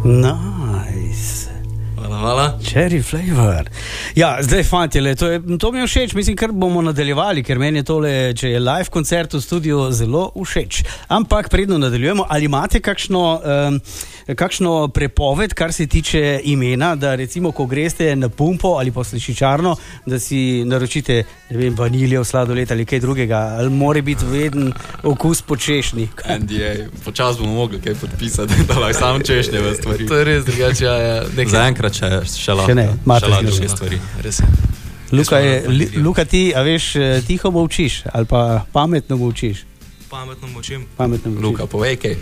Nice. Hvala. Cherry flavor. Ja, zdaj fantje, to mi je všeč, mislim, kar bomo nadaljevali, ker meni je tole, če je live koncert v studiu, zelo všeč. Ampak predno nadaljujemo, ali imate kakšno prepoved, kar se tiče imena, da recimo, ko greste na pumpo ali pa slaščičarno, da si naročite, ne vem, vaniljev sladoled ali kaj drugega, ali mora biti veden okus po češnji? Počas bomo mogli kaj podpisati, da lahko samo češnje v stvari. To je res drugače, ja. Zaenkrat še lahko. Še ne, imate še stvari. Res je. Luka, ti, a veš, tiho molčiš ali pa pametno molčiš? Pametno molčim. Luka, povej kaj.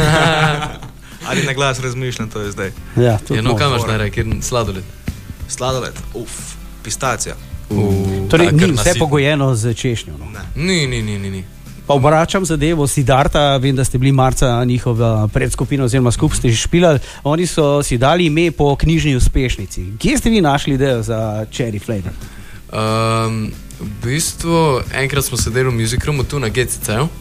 Ali na glas razmišljam, to je zdaj. Ja, no, kaj imaš najraje, sladoled? Sladoled, pistacija. Torej, ni vse pogojeno z češnjo? Ni. Pa obračam zadevo Siddharta, vem, da ste bili marca njihova predskupina oziroma skup ste špilali, oni so si dali ime po knjižni uspešnici. Kje ste vi našli idejo za Cherry Flavor? V bistvu, enkrat smo sedeli v music roomu tu na GCC-u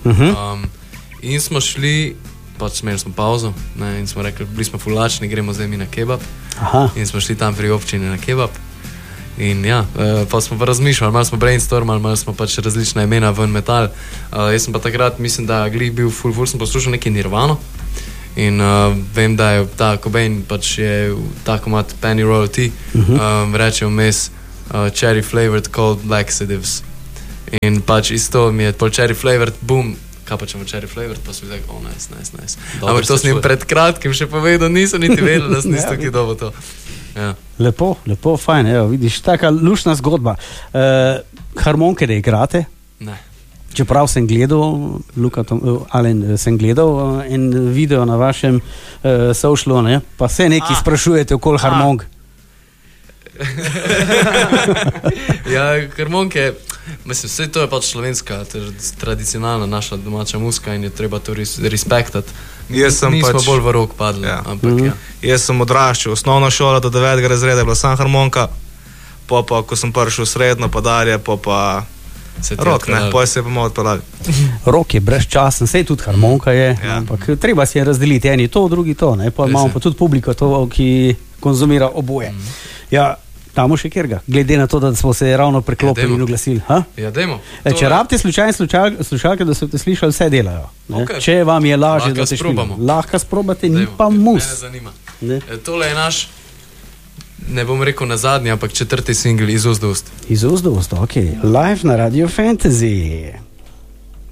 in smo šli, pač imeli smo pauzo in smo rekli, bili smo fulačni, gremo zdaj mi na kebab. In smo šli tam pri občini na kebab. In ja, pa smo pa razmišljali, malo smo brainstormali, malo smo pač različna imena ven metal. Jaz sem pa takrat, mislim, da glih bil full sem poslušal neki Nirvano in vem, da je ta Cobain pač je ta komad Penny Royalty reče vmes Cherry Flavored Cold Laxatives. In pač isto mi je pol Cherry Flavored, boom, kaj pa ćemo Cherry Flavored, pa so mi tako, nice. Ampak to sem jim pred kratkim še povedal, niso niti vedeli, da sem isto ki dobo to. Ja. Lepo, fajn, evo, vidiš, taka lušna zgodba. Harmonike ne igrate? Ne. Čeprav sem gledal, sem gledal en video na vašem socialu, ne? Pa se nekaj sprašujete okoli harmonik. Ja, harmonike, mislim, vse to je pač slovenska, tradicionalna naša domača muzika in je treba to respektati. Mi smo bolj v rok padli, ampak ja. Jaz sem odraščal, osnovna šola do 9. razreda je bila sam harmonika, pa ko sem prišel srednjo, pa dalje, pa rok, ne, pa se je pa malo odpadali. Rok je brezčasen, sej tudi harmonika je, ampak treba si je razdeliti, eni to, drugi to, ne, pa imamo pa tudi publiko to, ki konzumira oboje. Ja, tamo še kjerga, glede na to, da smo se ravno preklopili in oglasili. Ja, dajmo. Če rabite slučajne slušalke, da so te slišali, vse delajo. Okay. Če vam je lažje, da se špilimo. Lahko sprobate, ni pa mus. Mene zanima. Tole je naš, ne bom rekel na zadnji, ampak 4. singl Iz ust do ust. Iz ust do ust, ok. Live na Radio Fantasy.